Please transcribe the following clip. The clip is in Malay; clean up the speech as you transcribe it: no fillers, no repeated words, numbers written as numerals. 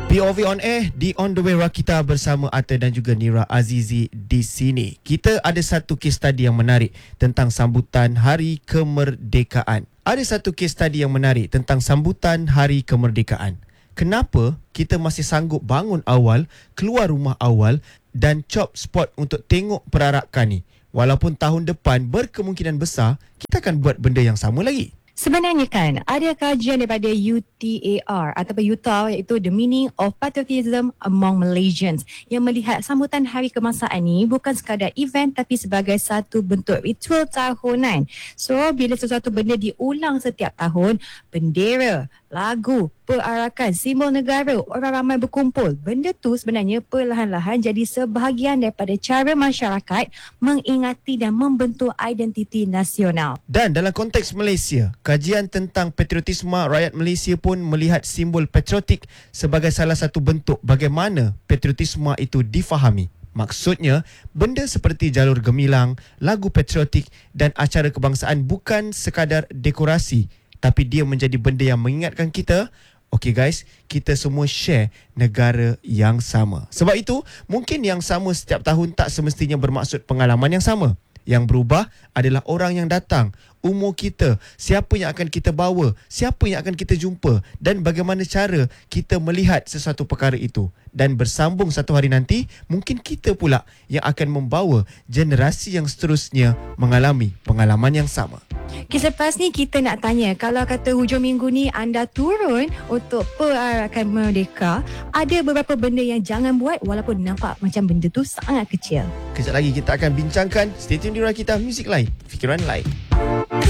POV on air di On The Way Rakita bersama Atta dan juga Nira Azizi di sini. Kita ada satu case study yang menarik tentang sambutan Hari Kemerdekaan. Ada satu case study yang menarik tentang sambutan Hari Kemerdekaan. Kenapa kita masih sanggup bangun awal, keluar rumah awal dan chop spot untuk tengok perarakan ni? Walaupun tahun depan berkemungkinan besar kita akan buat benda yang sama lagi. Sebenarnya kan, ada kajian daripada UTAR ataupun UTA, iaitu The Meaning of Patriotism Among Malaysians, yang melihat sambutan Hari Kebangsaan ni bukan sekadar event tapi sebagai satu bentuk ritual tahunan. So, bila sesuatu benda diulang setiap tahun, bendera, lagu, perarakan, simbol negara, orang ramai berkumpul, benda tu sebenarnya perlahan-lahan jadi sebahagian daripada cara masyarakat mengingati dan membentuk identiti nasional. Dan dalam konteks Malaysia, kajian tentang patriotisme rakyat Malaysia pun melihat simbol patriotik sebagai salah satu bentuk bagaimana patriotisme itu difahami. Maksudnya, benda seperti jalur gemilang, lagu patriotik dan acara kebangsaan bukan sekadar dekorasi, tapi dia menjadi benda yang mengingatkan kita, okay guys, kita semua share negara yang sama. Sebab itu, mungkin yang sama setiap tahun tak semestinya bermaksud pengalaman yang sama. Yang berubah adalah orang yang datang, umur kita, siapa yang akan kita bawa, siapa yang akan kita jumpa dan bagaimana cara kita melihat sesuatu perkara itu. Dan bersambung satu hari nanti, mungkin kita pula yang akan membawa generasi yang seterusnya mengalami pengalaman yang sama. Selepas ni kita nak tanya, kalau kata hujung minggu ni anda turun untuk perarakan merdeka, ada beberapa benda yang jangan buat walaupun nampak macam benda tu sangat kecil. Kejap lagi kita akan bincangkan. Stay tune di Rakita Music Lain, Fikiran Lain.